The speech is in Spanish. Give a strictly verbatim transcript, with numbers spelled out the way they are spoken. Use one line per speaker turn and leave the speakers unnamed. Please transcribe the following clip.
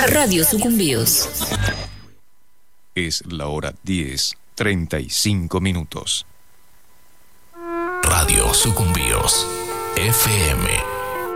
Radio Sucumbíos.
Es la hora diez, treinta y cinco minutos.
Radio Sucumbíos, F M.